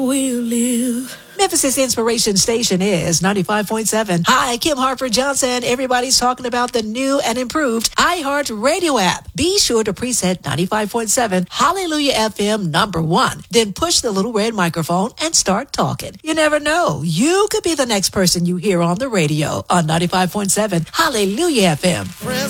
We'll live. Memphis' inspiration station is 95.7. Hi, Kim Harper Johnson. Everybody's talking about the new and improved iHeart Radio app. Be sure to preset 95.7 Hallelujah FM #1. Then push the little red microphone and start talking. You never know. You could be the next person you hear on the radio on 95.7 Hallelujah FM.